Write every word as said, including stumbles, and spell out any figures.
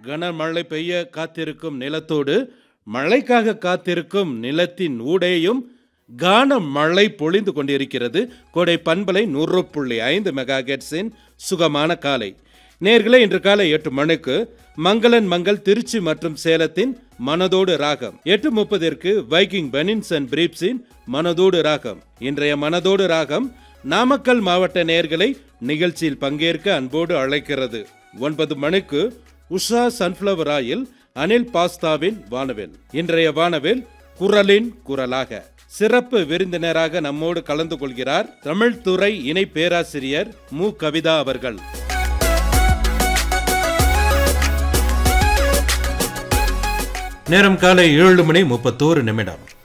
கனமழை பெய்ய காத்திருக்கும் நிலத்தோடு மழைக்காக காத்திருக்கும் நிலத்தின் ஊடேயும் கான மழை பொழிந்து கொண்டிருக்கிறது. கோடை பண்பலை நூறு புள்ளி ஐந்து மெகா ஹெர்ட்ஸின் சுகமான காலை நேயர்களே, இன்று காலை எட்டு மணிக்கு மங்களன் மங்கள் திருச்சி மற்றும் சேலத்தின் மனதோடு ராகம், எட்டு முப்பதிற்கு வைக்கிங் பெனின்ஸ் அண்ட் பிரீப்ஸின் மனதோடு ராகம். இன்றைய மனதோடு ராகம் நாமக்கல் மாவட்ட நேயர்களை நிகழ்ச்சியில் பங்கேற்க அன்போடு அழைக்கிறது. ஒன்பது மணிக்கு உஷா சன்ஃபிளவர் ஆயில் அனில் பாஸ்தாவின் வானவில். இன்றைய வானவில் குரலின் குரலாக சிறப்பு விருந்தினராக நம்மோடு கலந்து கொள்கிறார் தமிழ்துறை இணை பேராசிரியர் மு கவிதா அவர்கள். நேரம் காலை ஏழு மணி முப்பத்தோரு நிமிடம்.